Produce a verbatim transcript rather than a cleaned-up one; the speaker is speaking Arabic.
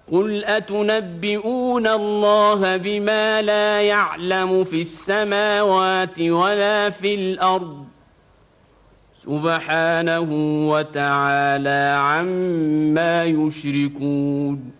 قل أتنبئون الله بما لا يعلم في السماوات ولا في الأرض سبحانه وتعالى عما يشركون.